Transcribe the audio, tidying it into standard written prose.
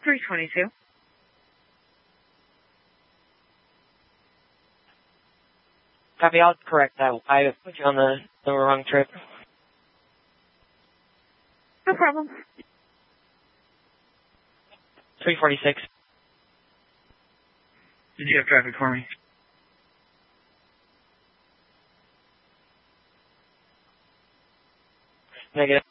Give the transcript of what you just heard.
322. Copy, I'll correct that. I put you on the wrong trip. No problem. 346. Did you have traffic for me? Negative.